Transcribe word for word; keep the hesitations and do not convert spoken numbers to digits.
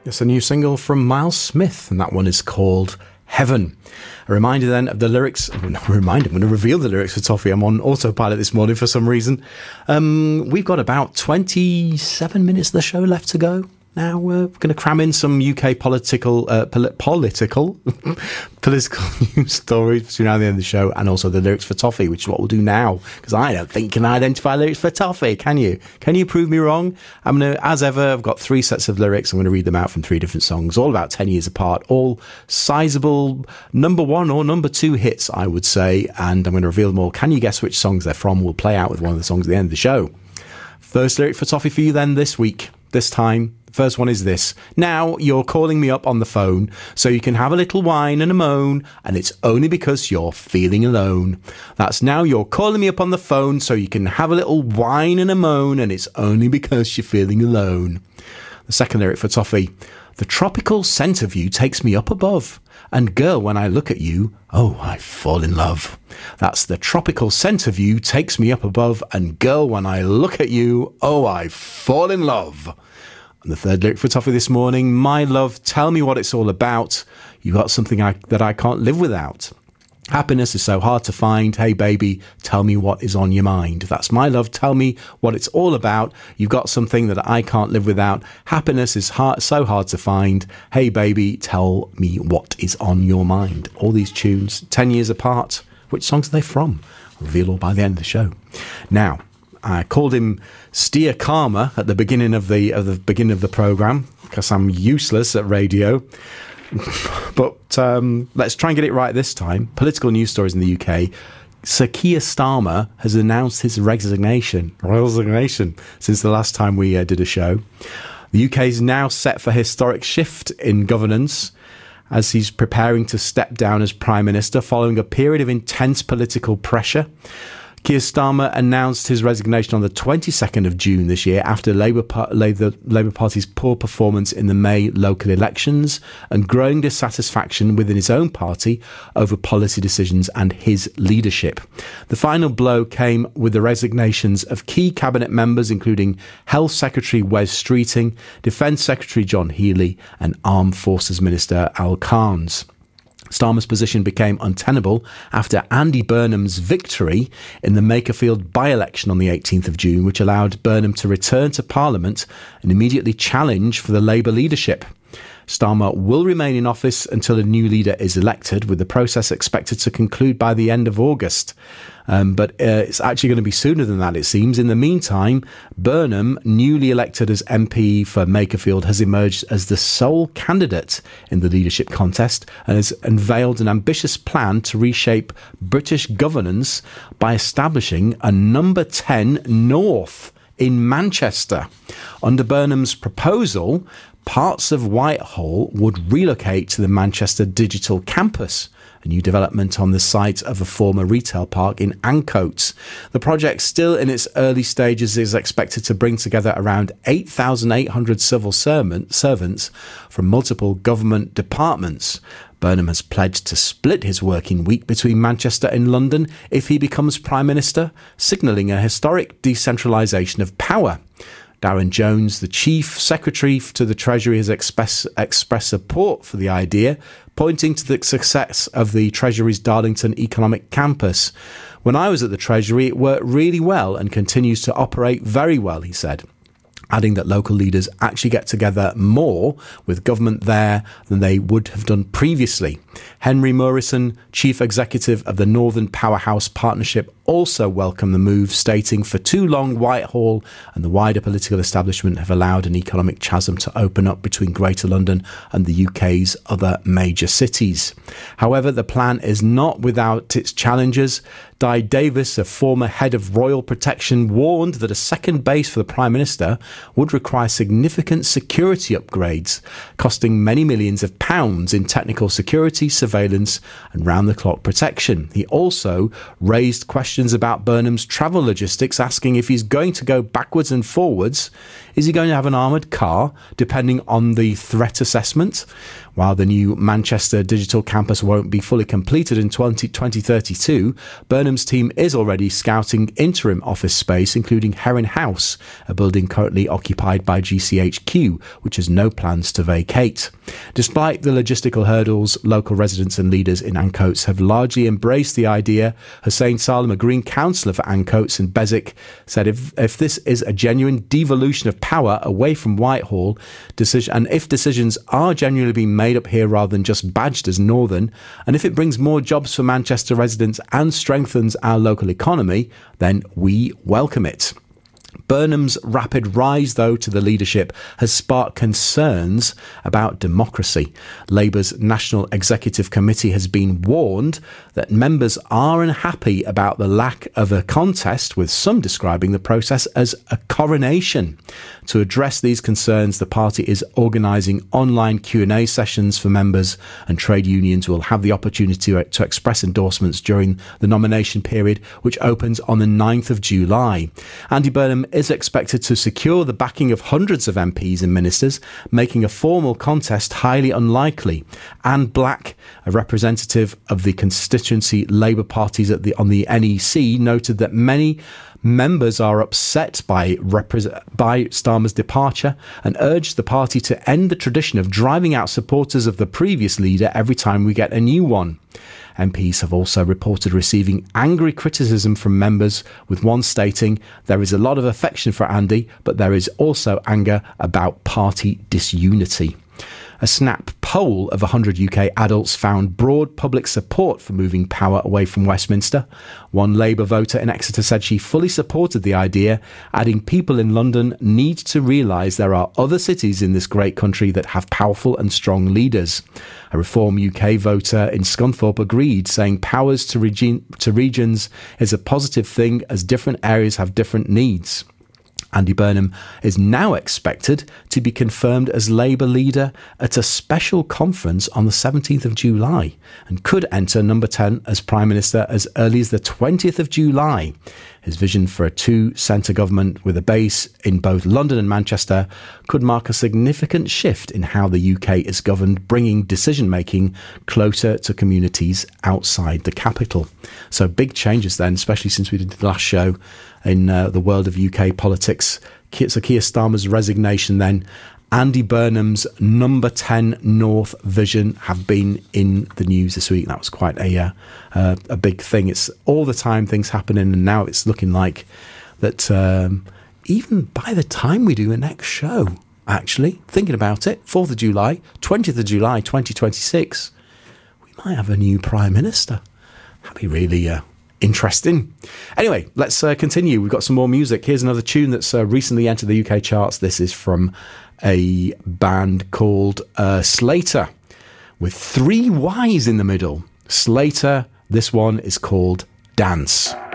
It's a new single from Miles Smith, and that one is called Heaven. A reminder then of the lyrics. A reminder, I'm going to reveal the lyrics for Toffee. I'm on autopilot this morning for some reason. Um, we've got about twenty-seven minutes of the show left to go. Now we're going to cram in some U K political, uh, pol- political, political news stories between now and the end of the show, and also the lyrics for Toffee, which is what we'll do now, because I don't think you can identify lyrics for Toffee, can you? Can you prove me wrong? I'm going to, as ever, I've got three sets of lyrics. I'm going to read them out from three different songs, all about ten years apart, all sizable number one or number two hits, I would say, and I'm going to reveal them all. Can you guess which songs they're from? We'll play out with one of the songs at the end of the show. First lyric for Toffee for you then this week, this time. First one is this. Now you're calling me up on the phone so you can have a little whine and a moan, and it's only because you're feeling alone. That's now you're calling me up on the phone so you can have a little whine and a moan, and it's only because you're feeling alone. The second lyric for Toffee. The tropical scent of you takes me up above, and girl, when I look at you, oh, I fall in love. That's the tropical scent of you takes me up above, and girl, when I look at you, oh, I fall in love. And the third lyric for Toffee this morning, my love, tell me what it's all about. You got something I, that I can't live without. Happiness is so hard to find. Hey, baby, tell me what is on your mind. That's my love. Tell me what it's all about. You've got something that I can't live without. Happiness is hard, so hard to find. Hey, baby, tell me what is on your mind. All these tunes, ten years apart. Which songs are they from? I'll reveal all by the end of the show. Now, I called him Steer Karma at the beginning of the of the beginning of the program because I'm useless at radio. But um, let's try and get it right this time. Political news stories in the U K. Sir Keir Starmer has announced his resignation. Resignation since the last time we uh, did a show. The U K is now set for a historic shift in governance as he's preparing to step down as Prime Minister following a period of intense political pressure. Keir Starmer announced his resignation on the twenty-second of June this year after Labour, the Labour Party's poor performance in the May local elections and growing dissatisfaction within his own party over policy decisions and his leadership. The final blow came with the resignations of key cabinet members, including Health Secretary Wes Streeting, Defence Secretary John Healey and Armed Forces Minister Al Carnes. Starmer's position became untenable after Andy Burnham's victory in the Makerfield by-election on the eighteenth of June, which allowed Burnham to return to Parliament and immediately challenge for the Labour leadership. Starmer will remain in office until a new leader is elected, with the process expected to conclude by the end of August. Um, but uh, it's actually going to be sooner than that, it seems. In the meantime, Burnham, newly elected as M P for Makerfield, has emerged as the sole candidate in the leadership contest and has unveiled an ambitious plan to reshape British governance by establishing a number ten North in Manchester. Under Burnham's proposal, parts of Whitehall would relocate to the Manchester Digital Campus, a new development on the site of a former retail park in Ancoats. The project, still in its early stages, is expected to bring together around eight thousand eight hundred civil servants from multiple government departments. Burnham has pledged to split his working week between Manchester and London if he becomes Prime Minister, signalling a historic decentralisation of power. Darren Jones, the Chief Secretary to the Treasury, has express, expressed support for the idea, pointing to the success of the Treasury's Darlington Economic Campus. When I was at the Treasury, it worked really well and continues to operate very well, he said, adding that local leaders actually get together more with government there than they would have done previously. Henry Morrison, Chief Executive of the Northern Powerhouse Partnership, also welcomed the move, stating, for too long Whitehall and the wider political establishment have allowed an economic chasm to open up between Greater London and the U K's other major cities. However, the plan is not without its challenges. Di Davis, a former head of Royal Protection, warned that a second base for the Prime Minister would require significant security upgrades, costing many millions of pounds in technical security, surveillance and round-the-clock protection. He also raised questions about Burnham's travel logistics, asking if he's going to go backwards and forwards Is he going to have an armoured car, depending on the threat assessment? While the new Manchester digital campus won't be fully completed in twenty thirty-two, Burnham's team is already scouting interim office space, including Heron House, a building currently occupied by G C H Q, which has no plans to vacate. Despite the logistical hurdles, local residents and leaders in Ancoats have largely embraced the idea. Hussein Salim, a Green councillor for Ancoats and Beswick, said if, if this is a genuine devolution of power away from Whitehall, decision, and if decisions are genuinely being made up here rather than just badged as Northern, and if it brings more jobs for Manchester residents and strengthens our local economy, then we welcome it. Burnham's rapid rise, though, to the leadership has sparked concerns about democracy. Labour's National Executive Committee has been warned that members are unhappy about the lack of a contest, with some describing the process as a coronation. To address these concerns, the party is organising online Q and A sessions for members, and trade unions will have the opportunity to, to express endorsements during the nomination period, which opens on the ninth of July. Andy Burnham is expected to secure the backing of hundreds of M Ps and ministers, making a formal contest highly unlikely. Anne Black, a representative of the constituency Labour parties at the, on the N E C, noted that many members are upset by, repre- by Starmer's departure and urged the party to end the tradition of driving out supporters of the previous leader every time we get a new one. M Ps have also reported receiving angry criticism from members, with one stating, "There is a lot of affection for Andy, but there is also anger about party disunity." A Snap poll of one hundred U K adults found broad public support for moving power away from Westminster. One Labour voter in Exeter said she fully supported the idea, adding, "People in London need to realise there are other cities in this great country that have powerful and strong leaders." A Reform U K voter in Scunthorpe agreed, saying powers to, regi- to regions is a positive thing as different areas have different needs. Andy Burnham is now expected to be confirmed as Labour leader at a special conference on the seventeenth of July and could enter number ten as Prime Minister as early as the twentieth of July. His vision for a two-centre government with a base in both London and Manchester could mark a significant shift in how the U K is governed, bringing decision-making closer to communities outside the capital. So big changes then, especially since we did the last show in uh, the world of U K politics. So Keir Starmer's resignation then, Andy Burnham's number ten North vision have been in the news this week. That was quite a uh, uh, a big thing. It's all the time things happening, and now it's looking like that um, even by the time we do the next show, actually, thinking about it, fourth of July, twentieth of July, twenty twenty-six, we might have a new Prime Minister. That'd be really uh, interesting. Anyway, let's uh, continue. We've got some more music. Here's another tune that's uh, recently entered the U K charts. This is from a band called uh, Slater, with three Y's in the middle. Slater, this one is called Dance.